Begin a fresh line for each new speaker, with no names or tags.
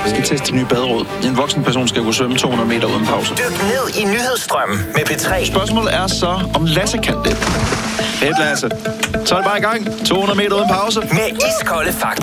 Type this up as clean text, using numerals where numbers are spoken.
Jeg skal teste de nye baderåd. En voksen person skal kunne svømme 200 meter uden pause.
Dyk ned i nyhedsstrømmen med P3.
Spørgsmålet er så, om Lasse kan det. Fedt, Lasse. Så er det bare i gang. 200 meter uden pause.
Med iskolde fakta.